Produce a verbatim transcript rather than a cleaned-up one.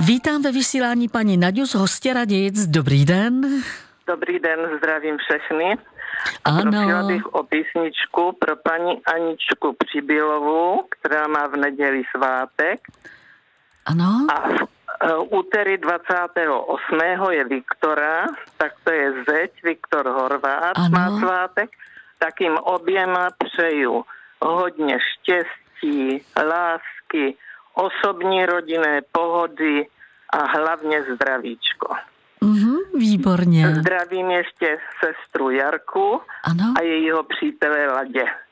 Vítám ve vysílání paní Naďu z Hostěradic. Dobrý den. Dobrý den, zdravím všechny. A ano. prosila bych o písničku pro paní Aničku Přibylovou, která má v neděli svátek. Ano. A v uh, úterý dvacátého osmého je Viktora, tak to je zeď, Viktor Horvát ano. má svátek. Tak jim oběma přeju hodně štěstí, lásky, osobní rodinné pohody a hlavně zdravíčko. Mhm, výborně. Zdravím ještě sestru Jarku ano. a jejího přítele Ladě.